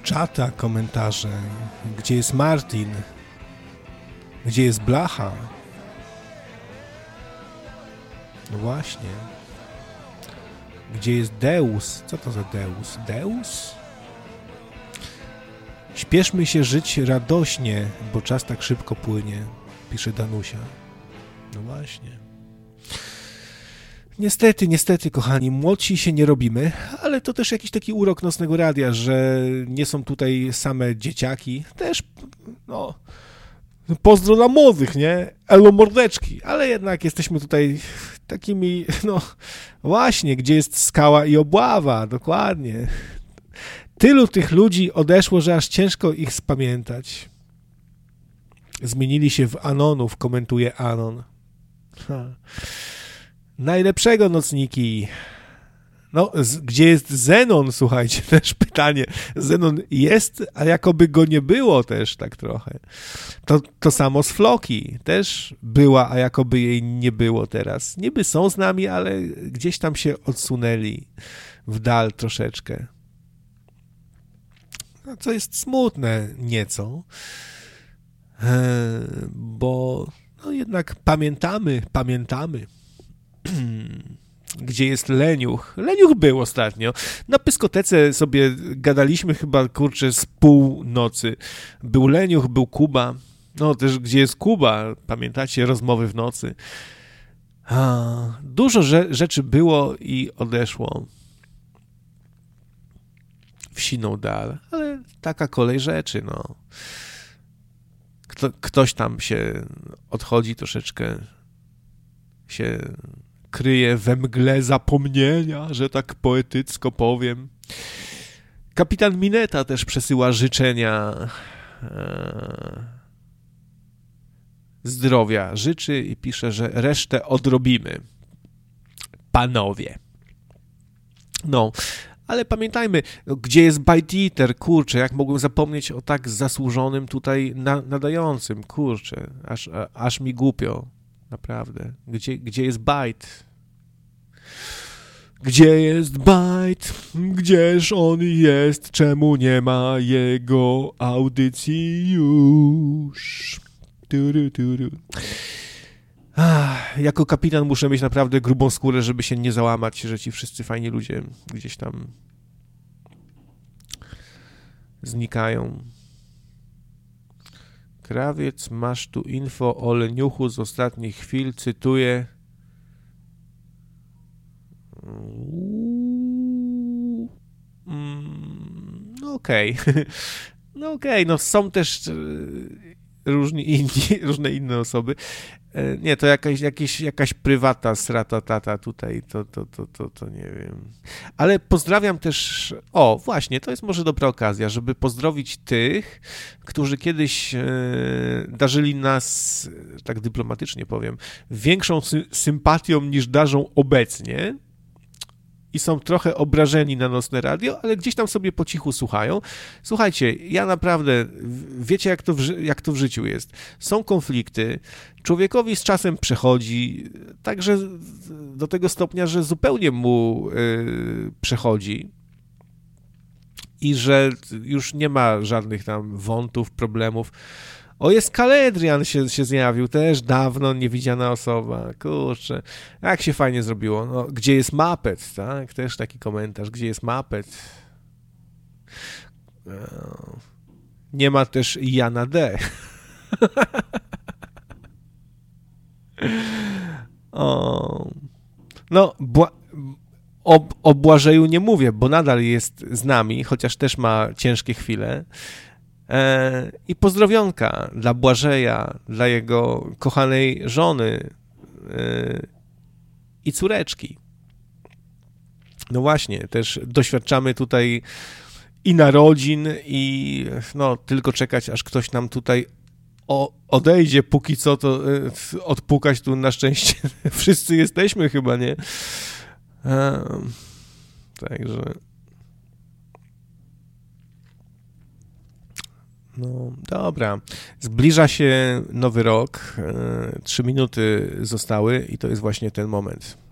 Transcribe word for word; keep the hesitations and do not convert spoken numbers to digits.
czata, komentarze. Gdzie jest Martin? Gdzie jest Blacha? No właśnie. Gdzie jest Deus? Co to za Deus? Deus? Śpieszmy się żyć radośnie, bo czas tak szybko płynie, pisze Danusia. No właśnie. Niestety, niestety, kochani, młodsi się nie robimy, ale to też jakiś taki urok Nocnego Radia, że nie są tutaj same dzieciaki. Też, no, pozdro dla młodych, nie? Elo mordeczki, ale jednak jesteśmy tutaj takimi, no, właśnie, gdzie jest skała i obława, dokładnie. Tylu tych ludzi odeszło, że aż ciężko ich spamiętać. Zmienili się w Anonów, komentuje Anon. Ha. Najlepszego, nocniki. No, z, gdzie jest Zenon, słuchajcie, też pytanie. Zenon jest, a jakoby go nie było też tak trochę. To, to samo z Floki. Też była, a jakoby jej nie było teraz. Niby są z nami, ale gdzieś tam się odsunęli w dal troszeczkę. No, co jest smutne nieco, bo no jednak pamiętamy, pamiętamy, gdzie jest Leniuch. Leniuch był ostatnio. Na Pyskotece sobie gadaliśmy chyba, kurczę, z północy. Był Leniuch, był Kuba. No też gdzie jest Kuba? Pamiętacie rozmowy w nocy? A, dużo rzeczy było i odeszło w siną dal, ale taka kolej rzeczy, no. Kto, ktoś tam się odchodzi troszeczkę, się kryje we mgle zapomnienia, że tak poetycko powiem. Kapitan Mineta też przesyła życzenia e, zdrowia. Życzy i pisze, że resztę odrobimy. Panowie. No, ale pamiętajmy, gdzie jest Bite Eater, kurczę, jak mogłem zapomnieć o tak zasłużonym tutaj na, nadającym, kurczę, aż, a, aż mi głupio, naprawdę. Gdzie, gdzie jest Bite? Gdzie jest Bite? Gdzież on jest? Czemu nie ma jego audycji już? Turu, turu. Ach, jako kapitan muszę mieć naprawdę grubą skórę, żeby się nie załamać, że ci wszyscy fajni ludzie gdzieś tam znikają. Krawiec, masz tu info o Leniuchu z ostatnich chwil, cytuję. Mm, no okej. Okay. No okej, okay. No są też różni inni, różne inne osoby. Nie, to jakaś, jakaś, jakaś prywata srata tata tutaj, to, to, to, to, to nie wiem. Ale pozdrawiam też, o właśnie, to jest może dobra okazja, żeby pozdrowić tych, którzy kiedyś e, darzyli nas, tak dyplomatycznie powiem, większą sy- sympatią niż darzą obecnie i są trochę obrażeni na Nocne Radio, ale gdzieś tam sobie po cichu słuchają. Słuchajcie, ja naprawdę, wiecie jak to w, jak to w życiu jest. Są konflikty, człowiekowi z czasem przechodzi, także do tego stopnia, że zupełnie mu yy, przechodzi i że już nie ma żadnych tam wątów, problemów. O, jest Kaledrian się, się zjawił, też dawno niewidziana osoba, kurczę, jak się fajnie zrobiło. No, gdzie jest Muppet, tak? Też taki komentarz, gdzie jest Muppet? Nie ma też Jana D. O. No, bła- o, o Błażeju nie mówię, bo nadal jest z nami, chociaż też ma ciężkie chwile. E, I pozdrowionka dla Błażeja, dla jego kochanej żony e, i córeczki. No właśnie, też doświadczamy tutaj i narodzin, i no, tylko czekać, aż ktoś nam tutaj o, odejdzie, póki co to e, odpukać tu na szczęście. Wszyscy jesteśmy chyba, nie? E, także... No, dobra. Zbliża się nowy rok. Trzy minuty zostały i to jest właśnie ten moment.